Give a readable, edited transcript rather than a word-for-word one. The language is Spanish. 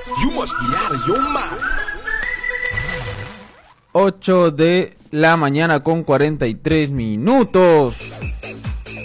You must be out of your mind. 8 de la mañana con 43 minutos.